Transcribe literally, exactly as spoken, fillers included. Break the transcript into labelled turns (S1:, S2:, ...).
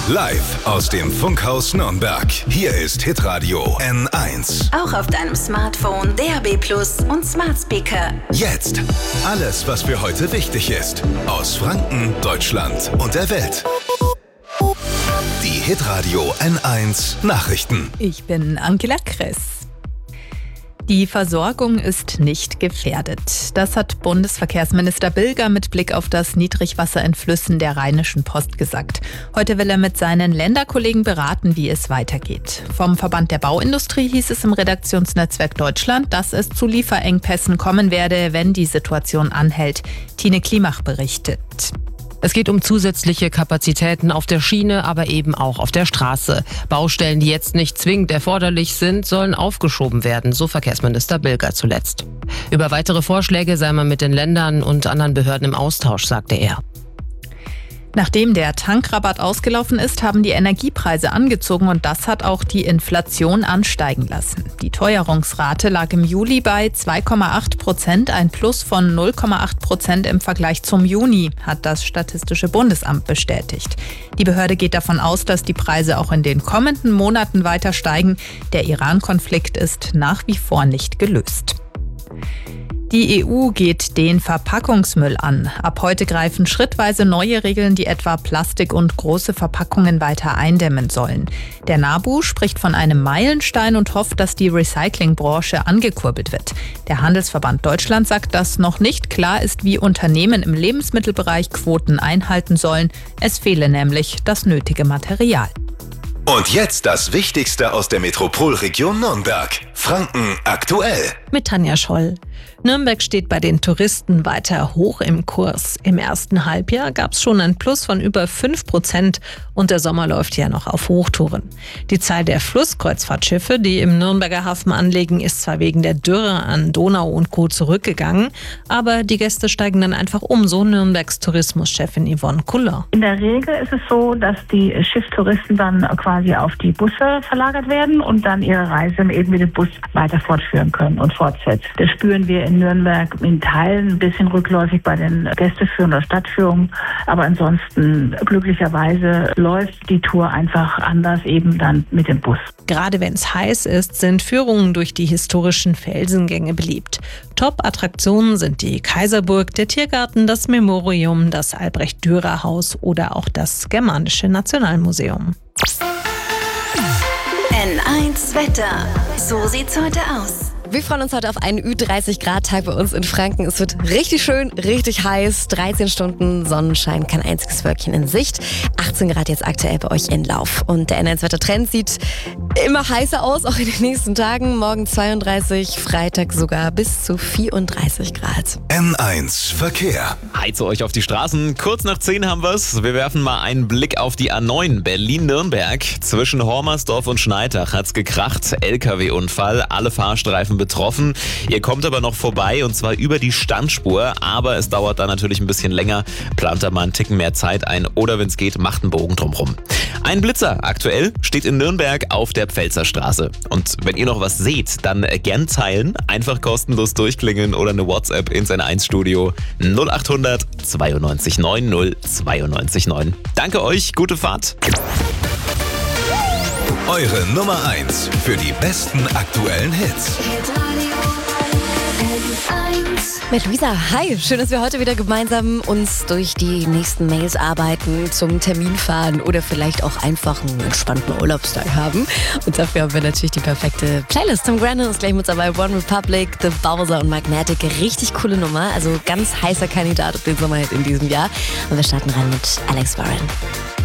S1: Live aus dem Funkhaus Nürnberg. Hier ist Hitradio N eins.
S2: Auch auf deinem Smartphone, D A B Plus und Smart Speaker.
S1: Jetzt alles, was für heute wichtig ist. Aus Franken, Deutschland und der Welt. Die Hitradio N eins Nachrichten.
S3: Ich bin Angela Kress. Die Versorgung ist nicht gefährdet. Das hat Bundesverkehrsminister Bilger mit Blick auf das Niedrigwasser in Flüssen der Rheinischen Post gesagt. Heute will er mit seinen Länderkollegen beraten, wie es weitergeht. Vom Verband der Bauindustrie hieß es im Redaktionsnetzwerk Deutschland, dass es zu Lieferengpässen kommen werde, wenn die Situation anhält. Tine Klimach berichtet.
S4: Es geht um zusätzliche Kapazitäten auf der Schiene, aber eben auch auf der Straße. Baustellen, die jetzt nicht zwingend erforderlich sind, sollen aufgeschoben werden, so Verkehrsminister Bilger zuletzt. Über weitere Vorschläge sei man mit den Ländern und anderen Behörden im Austausch, sagte er.
S3: Nachdem der Tankrabatt ausgelaufen ist, haben die Energiepreise angezogen und das hat auch die Inflation ansteigen lassen. Die Teuerungsrate lag im Juli bei zwei Komma acht Prozent, ein Plus von null Komma acht Prozent im Vergleich zum Juni, hat das Statistische Bundesamt bestätigt. Die Behörde geht davon aus, dass die Preise auch in den kommenden Monaten weiter steigen. Der Iran-Konflikt ist nach wie vor nicht gelöst. Die E U geht den Verpackungsmüll an. Ab heute greifen schrittweise neue Regeln, die etwa Plastik und große Verpackungen weiter eindämmen sollen. Der NABU spricht von einem Meilenstein und hofft, dass die Recyclingbranche angekurbelt wird. Der Handelsverband Deutschland sagt, dass noch nicht klar ist, wie Unternehmen im Lebensmittelbereich Quoten einhalten sollen. Es fehle nämlich das nötige Material.
S1: Und jetzt das Wichtigste aus der Metropolregion Nürnberg. Franken aktuell.
S5: Mit Tanja Scholl. Nürnberg steht bei den Touristen weiter hoch im Kurs. Im ersten Halbjahr gab es schon ein Plus von über fünf Prozent und der Sommer läuft ja noch auf Hochtouren. Die Zahl der Flusskreuzfahrtschiffe, die im Nürnberger Hafen anlegen, ist zwar wegen der Dürre an Donau und Co. zurückgegangen, aber die Gäste steigen dann einfach um, so Nürnbergs Tourismuschefin Yvonne Kuller.
S6: In der Regel ist es so, dass die Schiffstouristen dann quasi auf die Busse verlagert werden und dann ihre Reise eben mit dem Bus weiter fortführen können und fortsetzen. Das spüren wir in Nürnberg in Teilen ein bisschen rückläufig bei den Gästeführungen oder Stadtführungen, aber ansonsten glücklicherweise läuft die Tour einfach anders, eben dann mit dem Bus.
S5: Gerade wenn es heiß ist, sind Führungen durch die historischen Felsengänge beliebt. Top-Attraktionen sind die Kaiserburg, der Tiergarten, das Memorium, das Albrecht-Dürer-Haus oder auch das Germanische Nationalmuseum.
S2: N eins Wetter. So sieht's heute aus.
S7: Wir freuen uns heute auf einen Ü dreißig Grad Tag bei uns in Franken. Es wird richtig schön, richtig heiß. dreizehn Stunden Sonnenschein, kein einziges Wölkchen in Sicht. achtzehn Grad jetzt aktuell bei euch in Lauf. Und der N eins Wettertrend sieht immer heißer aus, auch in den nächsten Tagen. Morgen zweiunddreißig, Freitag sogar bis zu vierunddreißig Grad.
S1: N eins Verkehr.
S8: Heize euch auf die Straßen. Kurz nach zehn haben wir's. Wir werfen mal einen Blick auf die A neun Berlin-Nürnberg. Zwischen Hormersdorf und Schneidach hat's gekracht. L K W-Unfall, alle Fahrstreifen betroffen. Ihr kommt aber noch vorbei und zwar über die Standspur, aber es dauert dann natürlich ein bisschen länger. Plant da mal einen Ticken mehr Zeit ein oder wenn es geht, macht einen Bogen drumrum. Ein Blitzer aktuell steht in Nürnberg auf der Pfälzer Straße. Und wenn ihr noch was seht, dann gern teilen, einfach kostenlos durchklingeln oder eine WhatsApp ins N eins Studio null acht hundert zweiundneunzig neun null zweiundneunzig neun. Danke euch, gute Fahrt.
S1: Eure Nummer eins für die besten aktuellen Hits.
S7: Mit Luisa, hi, schön, dass wir heute wieder gemeinsam uns durch die nächsten Mails arbeiten, zum Termin fahren oder vielleicht auch einfach einen entspannten Urlaubstag haben. Und dafür haben wir natürlich die perfekte Playlist. Tom Grennan ist gleich mit dabei, One Republic, The Bowser und Magnetic. Richtig coole Nummer, also ganz heißer Kandidat auf den Sommerhit in diesem Jahr. Und wir starten rein mit Alex Warren.